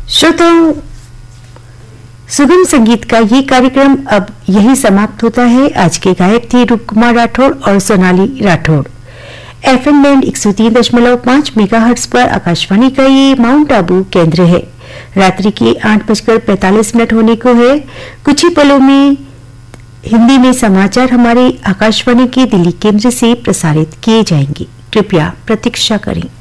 श्रोताओं, सुगम संगीत का ये कार्यक्रम अब यही समाप्त होता है। आज के गायक थे रूप कुमार राठौड़ और Sonali Rathore. FM band 103.5 megahertz पर आकाशवाणी का ये माउंट आबू केंद्र है। रात्रि के 8:45 होने को है। कुछ ही पलों में हिंदी में समाचार हमारे आकाशवाणी के दिल्ली केंद्र से प्रसारित किए जाएंगे। कृपया प्रतीक्षा करें।